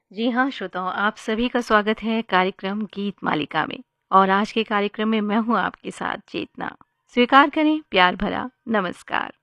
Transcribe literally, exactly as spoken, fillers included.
जी हाँ, श्रोताओं, आप सभी का स्वागत है कार्यक्रम गीत मालिका में। और आज के कार्यक्रम में मैं हूँ आपके साथ चेतना। स्वीकार करें प्यार भरा नमस्कार।